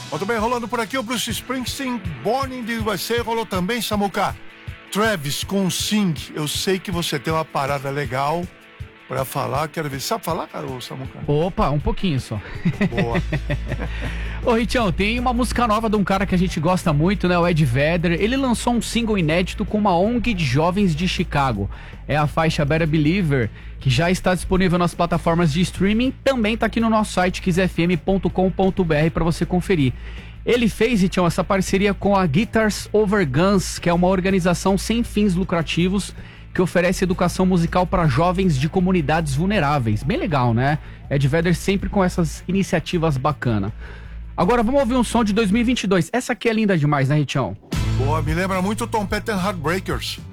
Muito bem, rolando por aqui o Bruce Springsteen, Born in the USA, rolou também, Samuca. Travis com Sing, eu sei que você tem uma parada legal pra falar, quero ver. Sabe falar, cara, ô Samuca? Opa, um pouquinho só. Boa. Ô, Ritião, tem uma música nova de um cara que a gente gosta muito, né? O Ed Vedder. Ele lançou um single inédito com uma ONG de jovens de Chicago. É a faixa Better Believer, que já está disponível nas plataformas de streaming. Também tá aqui no nosso site, kizfm.com.br, pra você conferir. Ele fez, Ritião, essa parceria com a Guitars Over Guns, que é uma organização sem fins lucrativos que oferece educação musical para jovens de comunidades vulneráveis. Bem legal, né? Ed Vedder sempre com essas iniciativas bacanas. Agora vamos ouvir um som de 2022. Essa aqui é linda demais, né, Ritião? Boa, me lembra muito o Tom Petty and Heartbreakers.